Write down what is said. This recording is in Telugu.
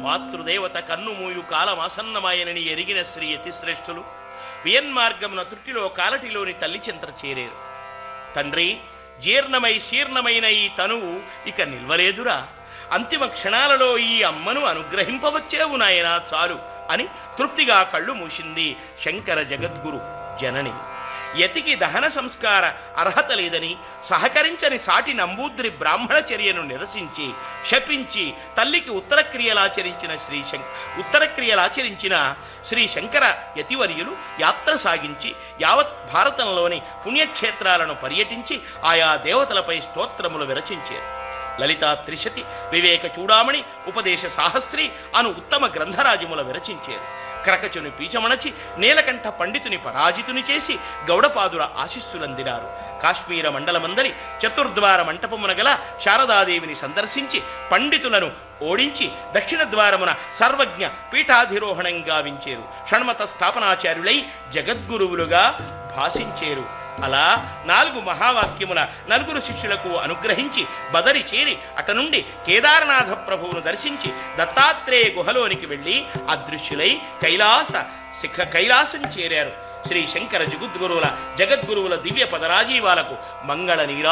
మాతృదేవత కన్నుమూయు కాలమాసన్నమాయనని ఎరిగిన శ్రీ యతిశ్రేష్ఠులు వియన్మార్గమున తుట్టిలో కాలటిలోని తల్లి చెంత చేరేరు. తండ్రి, జీర్ణమై శీర్ణమైన ఈ తనువు ఇక నిల్వలేదురా, అంతిమ క్షణాలలో ఈ అమ్మను అనుగ్రహింపవచ్చేవు నాయనా చాలు అని తృప్తిగా కళ్ళు మూసింది శంకర జగద్గురు జనని. యతికి దహన సంస్కార అర్హత లేదని సహకరించని సాటి నంబూద్రి బ్రాహ్మణ చర్యను నిరసించి శపించి తల్లికి ఉత్తరక్రియలాచరించిన శ్రీ శంకర యతివర్యులు యాత్ర సాగించి యావత్ భారతంలోని పుణ్యక్షేత్రాలను పర్యటించి ఆయా దేవతలపై స్తోత్రములు విరచించారు. లలితా త్రిశతి, వివేక చూడామణి, ఉపదేశ సాహస్రి అను ఉత్తమ గ్రంథరాజముల విరచించారు. క్రకచుని పీచమణచి నీలకంఠ పండితుని పరాజితుని చేసి గౌడపాదుల ఆశీస్సులందినారు. కాశ్మీర మండలమందరి చతుర్ద్వార మంటపమున గల శారదాదేవిని సందర్శించి పండితులను ఓడించి దక్షిణ ద్వారమున సర్వజ్ఞ పీఠాధిరోహణం గావించేరు. షణ్మత స్థాపనాచార్యులై జగద్గురువులుగా భాషించేరు. అలా 4 మహావాక్యముల 4 శిష్యులకు అనుగ్రహించి బదరి చేరి అట నుండి కేదారనాథ ప్రభువును దర్శించి దత్తాత్రేయ గుహలోనికి వెళ్లి అదృశ్యులై కైలాసం చేరారు. శ్రీ శంకర జగద్గురువుల దివ్య పదరాజీవాలకు మంగళ నీరా